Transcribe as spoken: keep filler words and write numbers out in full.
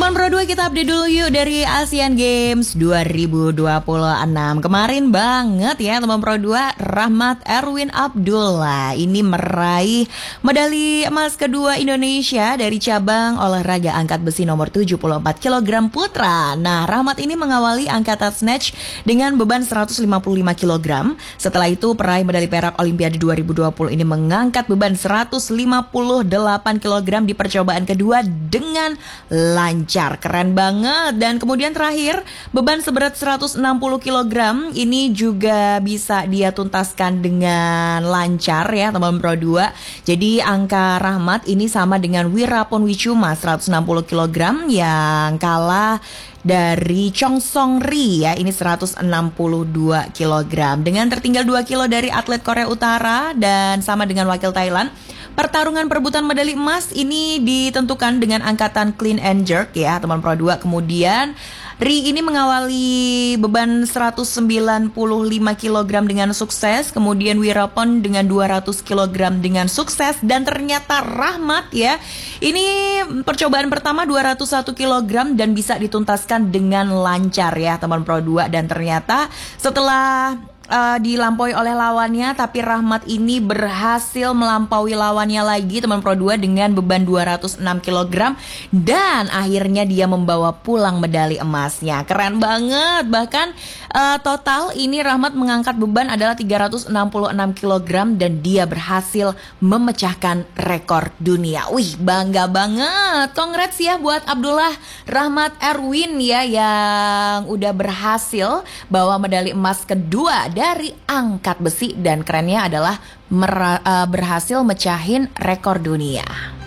Teman Pro dua, kita update dulu yuk dari Asian Games dua ribu dua puluh enam. Kemarin banget ya teman Pro dua, Rahmat Erwin Abdullah ini meraih medali emas kedua Indonesia dari cabang olahraga angkat besi nomor tujuh puluh empat kilogram putra. Nah, Rahmat ini mengawali angkatan snatch dengan beban seratus lima puluh lima kilogram. Setelah itu peraih medali perak Olimpiade dua ribu dua puluh ini mengangkat beban seratus lima puluh delapan kilogram di percobaan kedua dengan lancar. Keren banget. Dan kemudian terakhir, beban seberat seratus enam puluh kilogram ini juga bisa dia tuntaskan dengan lancar ya teman Pro dua. Jadi angka Rahmat ini sama dengan Wirapon Wicuma seratus enam puluh kilogram yang kalah dari Chong Song Ri ya, ini seratus enam puluh dua kilogram. Dengan tertinggal dua kilo dari atlet Korea Utara dan sama dengan wakil Thailand. Pertarungan perebutan medali emas ini ditentukan dengan angkatan clean and jerk ya teman Pro dua. Kemudian Ri ini mengawali beban seratus sembilan puluh lima kilogram dengan sukses. Kemudian Wirapon dengan dua ratus kilogram dengan sukses. Dan ternyata Rahmat ya, ini percobaan pertama dua ratus satu kilogram dan bisa dituntaskan dengan lancar ya teman Pro dua. Dan ternyata setelah Uh, dilampaui oleh lawannya, tapi Rahmat ini berhasil melampaui lawannya lagi teman Pro dua dengan beban dua ratus enam kilogram dan akhirnya dia membawa pulang medali emasnya. Keren banget. Bahkan uh, total ini Rahmat mengangkat beban adalah tiga ratus enam puluh enam kilogram dan dia berhasil memecahkan rekor dunia. Wih, bangga banget. Congrats ya buat Abdullah Rahmat Erwin ya yang udah berhasil bawa medali emas kedua dari angkat besi, dan kerennya adalah mer- uh, berhasil mecahin rekor dunia.